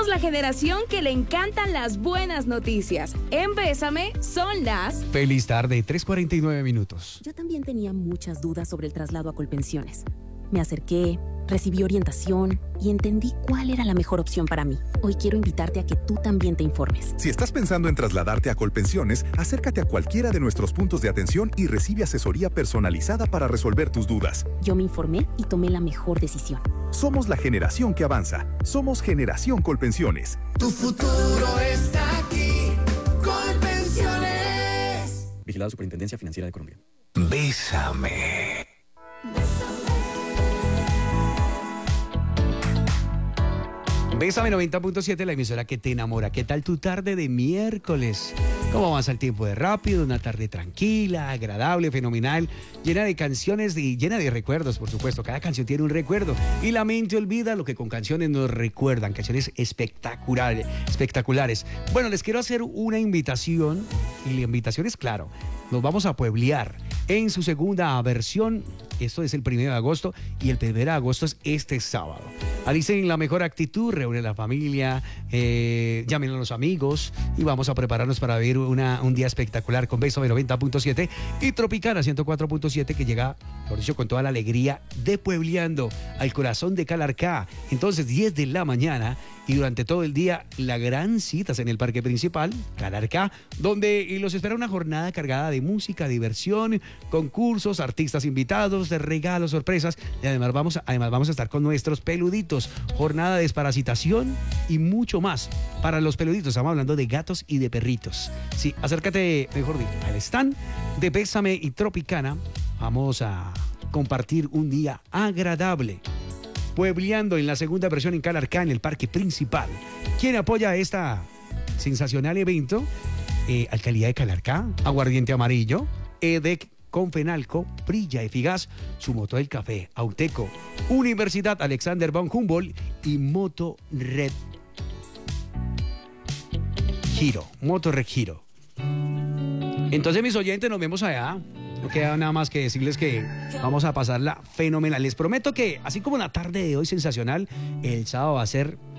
Somos la generación que le encantan las buenas noticias. En Bésame son las... Feliz tarde, 3:49 minutos. Yo también tenía muchas dudas sobre el traslado a Colpensiones. Me acerqué, recibí orientación y entendí cuál era la mejor opción para mí. Hoy quiero invitarte a que tú también te informes. Si estás pensando en trasladarte a Colpensiones, acércate a cualquiera de nuestros puntos de atención y recibe asesoría personalizada para resolver tus dudas. Yo me informé y tomé la mejor decisión. Somos la generación que avanza. Somos Generación Colpensiones. Tu futuro está aquí. Colpensiones. Vigilado Superintendencia Financiera de Colombia. Bésame. Bésame 90.7, la emisora que te enamora. ¿Qué tal tu tarde de miércoles? ¿Cómo avanza el tiempo de rápido? Una tarde tranquila, agradable, fenomenal, llena de canciones y llena de recuerdos, por supuesto. Cada canción tiene un recuerdo y la mente olvida lo que con canciones nos recuerdan. Canciones espectaculares. Bueno, les quiero hacer una invitación y la invitación es claro. Nos vamos a pueblear en su segunda versión. Esto es el 1 de agosto y el 1 de agosto es este sábado. Alicen la mejor actitud, reúne a la familia, llamen a los amigos y vamos a prepararnos para vivir un día espectacular con Bésame 90.7 y Tropicana 104.7 que llega, por dicho, con toda la alegría de puebleando al corazón de Calarcá. Entonces, 10 de la mañana y durante todo el día, la gran cita es en el parque principal, Calarcá, donde los espera una jornada cargada de música, diversión, concursos, artistas invitados, de regalos, sorpresas y además vamos a estar con nuestros peluditos, jornada de desparasitación y mucho más para los peluditos. Estamos hablando de gatos y de perritos. Sí, acércate, mejor dicho, al stand de Bésame y Tropicana. Vamos a compartir un día agradable, puebleando en la segunda versión en Calarcá, en el parque principal. ¿Quién apoya esta sensacional evento? Alcaldía de Calarcá, Aguardiente Amarillo, EDEC, Confenalco, Brilla Eficaz, Sumoto del Café, Auteco, Universidad Alexander von Humboldt y Moto Red Giro. Entonces, mis oyentes, nos vemos allá. No queda nada más que decirles que vamos a pasarla fenomenal. Les prometo que, así como la tarde de hoy sensacional, el sábado va a ser